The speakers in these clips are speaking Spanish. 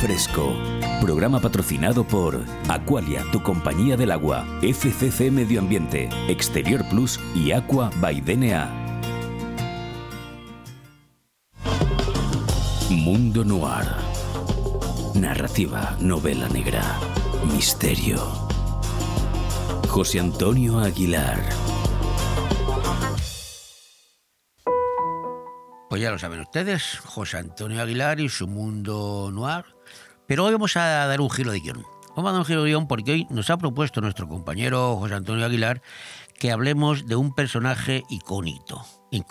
Fresco. Programa patrocinado por Aqualia, tu compañía del agua, FCC Medio Ambiente, Exterior Plus y Aqua by DNA. Mundo Noir. Narrativa, novela negra, misterio. José Antonio Aguilar. Pues ya lo saben ustedes, José Antonio Aguilar y su Mundo Noir. Pero hoy vamos a dar un giro de guión. Vamos a dar un giro de guión porque hoy nos ha propuesto nuestro compañero José Antonio Aguilar que hablemos de un personaje icónico.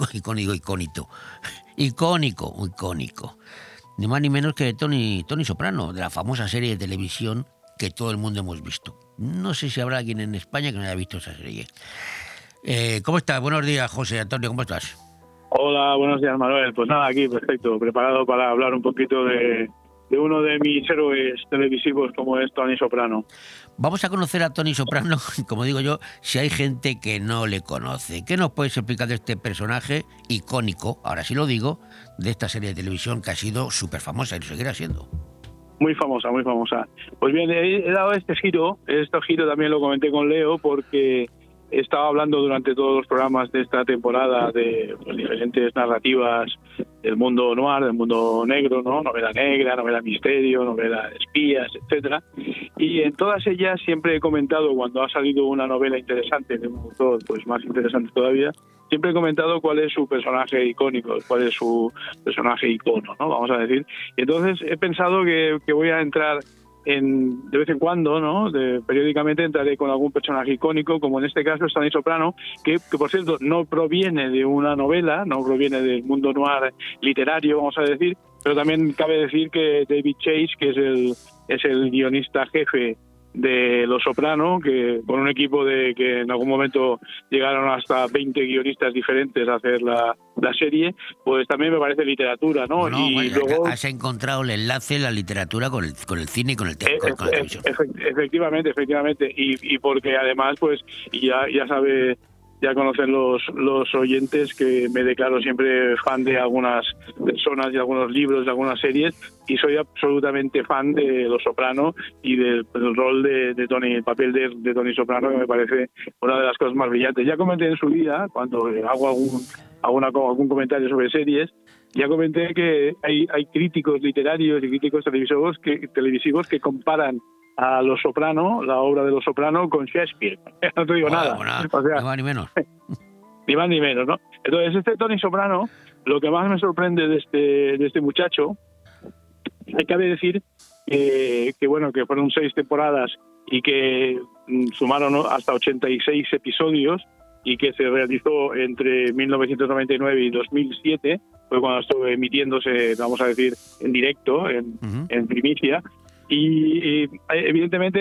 Ni más ni menos que Tony Soprano, de la famosa serie de televisión que todo el mundo hemos visto. No sé si habrá alguien en España que no haya visto esa serie. ¿Cómo estás? Buenos días, José Antonio, ¿cómo estás? Hola, buenos días, Manuel. Pues nada, aquí perfecto, preparado para hablar un poquito de uno de mis héroes televisivos como es Tony Soprano. Vamos a conocer a Tony Soprano, como digo yo, si hay gente que no le conoce. ¿Qué nos puedes explicar de este personaje icónico, ahora sí lo digo, de esta serie de televisión que ha sido súper famosa y lo seguirá siendo? Muy famosa, muy famosa. Pues bien, he dado este giro también lo comenté con Leo porque estaba hablando durante todos los programas de esta temporada de diferentes narrativas del mundo noir, del mundo negro, ¿no? Novela negra, novela misterio, novela de espías, etcétera. Y en todas ellas siempre he comentado, cuando ha salido una novela interesante de un autor pues más interesante todavía, siempre he comentado cuál es su personaje icónico, cuál es su personaje icono, ¿no? Vamos a decir. Y entonces he pensado que voy a entrar de vez en cuando, ¿no? Periódicamente entraré con algún personaje icónico, como en este caso es Tony Soprano, que por cierto no proviene de una novela, no proviene del mundo noir literario, vamos a decir, pero también cabe decir que David Chase, que es el guionista jefe de Los Soprano, que con un equipo que en algún momento llegaron hasta 20 guionistas diferentes a hacer la serie, pues también me parece literatura, ¿no? Bueno, y bueno, luego has encontrado el enlace de la literatura con el cine y con la televisión. Efectivamente, y porque además, pues, ya conocen los oyentes que me declaro siempre fan de algunas personas, de algunos libros, de algunas series, y soy absolutamente fan de Los Soprano y del rol de Tony, el papel de Tony Soprano, que me parece una de las cosas más brillantes. Ya comenté en su día, cuando hago algún comentario sobre series, ya comenté que hay críticos literarios y críticos televisivos que comparan a Los Soprano, la obra de Los Soprano, con Shakespeare. No te digo nada. O sea, ni más ni menos. Ni más ni menos, ¿no? Entonces, este Tony Soprano, lo que más me sorprende de este muchacho, cabe decir que fueron 6 temporadas y que sumaron hasta 86 episodios y que se realizó entre 1999 y 2007, fue cuando estuvo emitiéndose, vamos a decir, en directo, en primicia. Y evidentemente